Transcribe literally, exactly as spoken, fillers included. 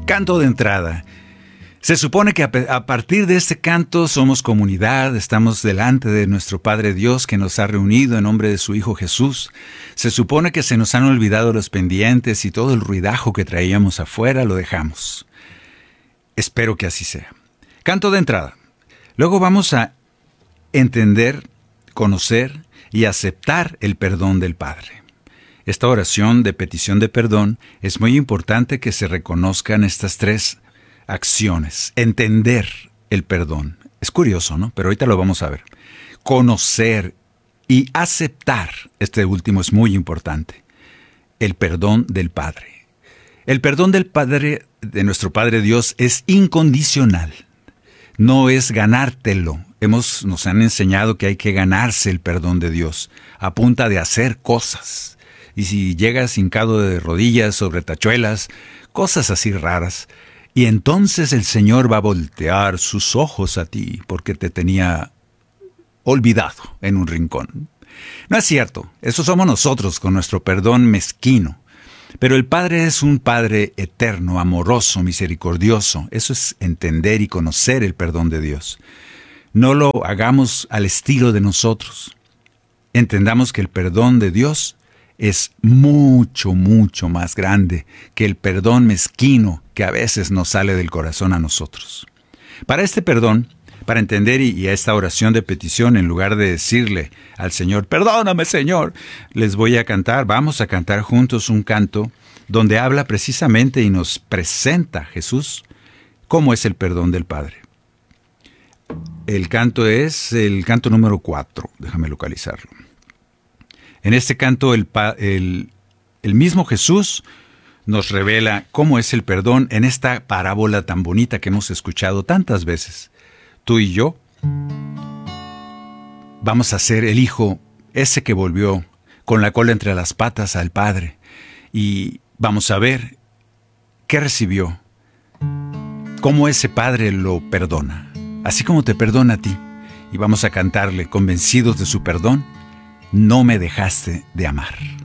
Canto de entrada. Se supone que a, a partir de este canto somos comunidad, estamos delante de nuestro Padre Dios que nos ha reunido en nombre de su Hijo Jesús. Se supone que se nos han olvidado los pendientes y todo el ruidajo que traíamos afuera lo dejamos. Espero que así sea. Canto de entrada. Luego vamos a entender, conocer y aceptar el perdón del Padre. Esta oración de petición de perdón es muy importante que se reconozcan estas tres acciones. Entender el perdón. Es curioso, ¿no? Pero ahorita lo vamos a ver. Conocer y aceptar, este último es muy importante, el perdón del Padre. El perdón del Padre, de nuestro Padre Dios, es incondicional. No es ganártelo. Hemos, nos han enseñado que hay que ganarse el perdón de Dios a punta de hacer cosas. Y si llegas hincado de rodillas sobre tachuelas, cosas así raras, y entonces el Señor va a voltear sus ojos a ti porque te tenía olvidado en un rincón. No es cierto, eso somos nosotros con nuestro perdón mezquino. Pero el Padre es un Padre eterno, amoroso, misericordioso. Eso es entender y conocer el perdón de Dios. No lo hagamos al estilo de nosotros. Entendamos que el perdón de Dios es mucho, mucho más grande que el perdón mezquino que a veces nos sale del corazón a nosotros. Para este perdón, para entender y, y a esta oración de petición, en lugar de decirle al Señor, perdóname Señor, les voy a cantar, vamos a cantar juntos un canto donde habla precisamente y nos presenta Jesús cómo es el perdón del Padre. El canto es el canto número cuatro, déjame localizarlo. En este canto el, el, el mismo Jesús nos revela cómo es el perdón en esta parábola tan bonita que hemos escuchado tantas veces. Tú y yo vamos a ser el hijo ese que volvió con la cola entre las patas al Padre y vamos a ver qué recibió, cómo ese Padre lo perdona, así como te perdona a ti. Y vamos a cantarle, convencidos de su perdón, no me dejaste de amar.